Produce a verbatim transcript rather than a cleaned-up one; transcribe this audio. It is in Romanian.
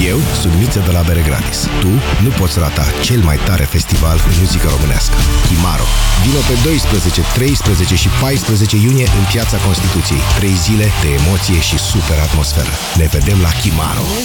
Eu sunt Miță de la Bere Gratis. Tu nu poți rata cel mai tare festival în muzică românească. Chimaro. Vino pe doisprezece, treisprezece și paisprezece iunie în Piața Constituției. Trei zile de emoție și super atmosferă. Ne vedem la Chimaro.